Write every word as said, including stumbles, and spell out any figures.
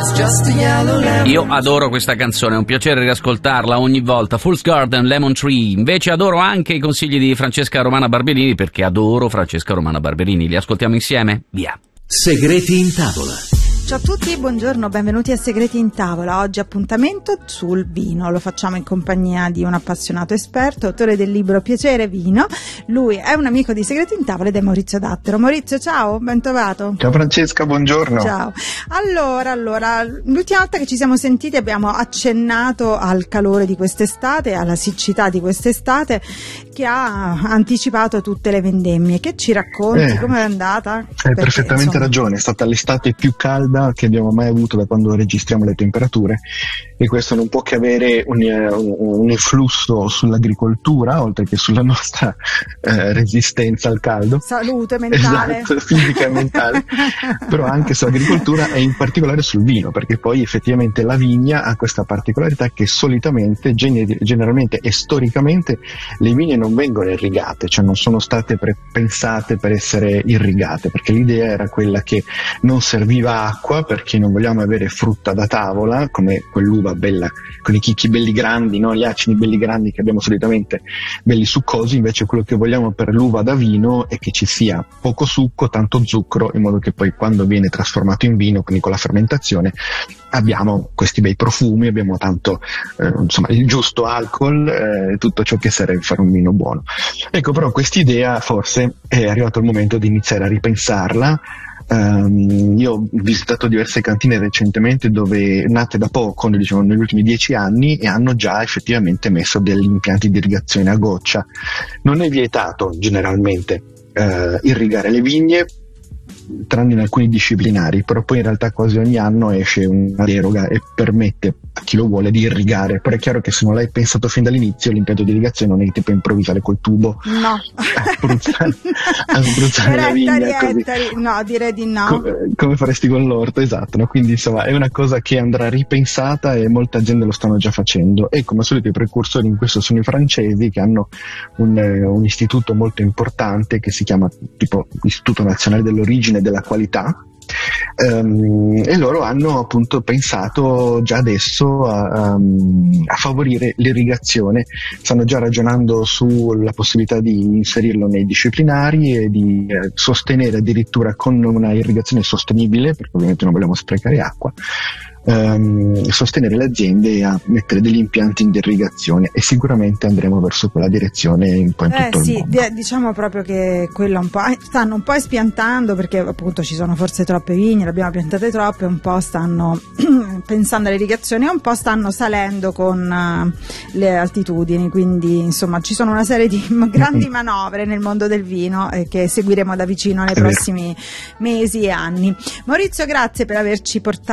Io adoro questa canzone, è un piacere riascoltarla ogni volta. Fool's Garden, Lemon Tree. Invece adoro anche i consigli di Francesca Romana Barberini, perché adoro Francesca Romana Barberini. Li ascoltiamo insieme? Via. Segreti in tavola. Ciao a tutti, buongiorno, benvenuti a Segreti in tavola. Oggi appuntamento sul vino, lo facciamo in compagnia di un appassionato esperto, autore del libro Piacere Vino. Lui è un amico di Segreti in tavola ed è Maurizio Dattero. Maurizio, ciao, ben trovato. Ciao Francesca, buongiorno. Ciao. Allora, allora, l'ultima volta che ci siamo sentiti abbiamo accennato al calore di quest'estate, alla siccità di quest'estate che ha anticipato tutte le vendemmie. Che ci racconti? Eh, Come è andata? Hai Perché, perfettamente insomma... ragione, è stata l'estate più calda che abbiamo mai avuto da quando registriamo le temperature, e questo non può che avere un, un, un influsso sull'agricoltura oltre che sulla nostra eh, resistenza al caldo, salute mentale, esatto, fisica e mentale, però anche sull'agricoltura e in particolare sul vino, perché poi effettivamente la vigna ha questa particolarità che solitamente, gener- generalmente e storicamente le vigne non vengono irrigate, cioè non sono state pre- pensate per essere irrigate, perché l'idea era quella che non serviva acqua, perché non vogliamo avere frutta da tavola come quell'uva bella con i chicchi belli grandi, no? Gli acini belli grandi che abbiamo solitamente belli succosi. Invece quello che vogliamo per l'uva da vino è che ci sia poco succo, tanto zucchero, in modo che poi quando viene trasformato in vino, quindi con la fermentazione, abbiamo questi bei profumi, abbiamo tanto eh, insomma il giusto alcol, eh, tutto ciò che serve per fare un vino buono. Ecco, però quest'idea forse è arrivato il momento di iniziare a ripensarla. Um, io ho visitato diverse cantine recentemente dove nate da poco, diciamo negli ultimi dieci anni, e hanno già effettivamente messo degli impianti di irrigazione a goccia. Non è vietato generalmente uh, irrigare le vigne, tranne in alcuni disciplinari, però poi in realtà quasi ogni anno esce una deroga e permette a chi lo vuole di irrigare. Però è chiaro che se non l'hai pensato fin dall'inizio, l'impianto di irrigazione non è che ti puoi improvvisare col tubo, no, a spruzzare, a spruzzare la vigna così. Ettari, no, direi di no. Come, come faresti con l'orto, esatto, no? Quindi insomma è una cosa che andrà ripensata e molta gente lo stanno già facendo, e come al solito i precursori in questo sono i francesi, che hanno un, un istituto molto importante che si chiama tipo Istituto Nazionale dell'Origine e della Qualità. Um, e loro hanno appunto pensato già adesso a, um, a favorire l'irrigazione, stanno già ragionando sulla possibilità di inserirlo nei disciplinari e di eh, sostenere addirittura con una irrigazione sostenibile, perché ovviamente non vogliamo sprecare acqua, Um, sostenere le aziende a mettere degli impianti di irrigazione, e sicuramente andremo verso quella direzione un po' in eh, tutto sì, il mondo. Diciamo proprio che quella un po' stanno un po' espiantando, perché appunto ci sono forse troppe vigne, le abbiamo piantate troppe, un po' stanno pensando all'irrigazione e un po' stanno salendo con uh, le altitudini, quindi insomma ci sono una serie di grandi manovre nel mondo del vino eh, che seguiremo da vicino nei È prossimi vero. mesi e anni. Maurizio, grazie per averci portato